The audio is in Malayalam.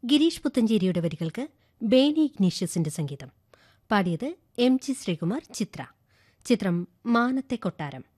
ഗിരീഷ് പുത്തഞ്ചേരിയുടെ വരികൾക്ക് ബേനി ഇഗ്നീഷ്യസിന്റെ സംഗീതം. പാടിയത് എം ജി ശ്രീകുമാർ, ചിത്ര. ചിത്രം മാനത്തെ കൊട്ടാരം.